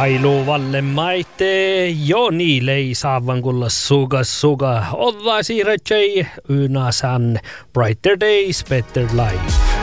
Ailu Vallemmaite Joni lei saavan kulla suga. Odda siirrätsei Ynasan Brighter Days, Better Life.